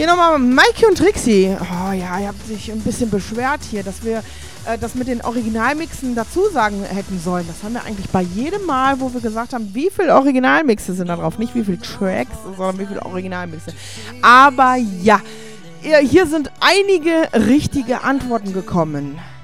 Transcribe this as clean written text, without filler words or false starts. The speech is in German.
nochmal Maike und Trixie. Oh ja, ihr habt sich ein bisschen beschwert hier, dass wir das mit den Originalmixen dazu sagen hätten sollen. Das haben wir eigentlich bei jedem Mal, wo wir gesagt haben, wie viele Originalmixe sind da drauf. Nicht wie viele Tracks, sondern wie viele Originalmixe. Aber ja, hier sind einige richtige Antworten gekommen.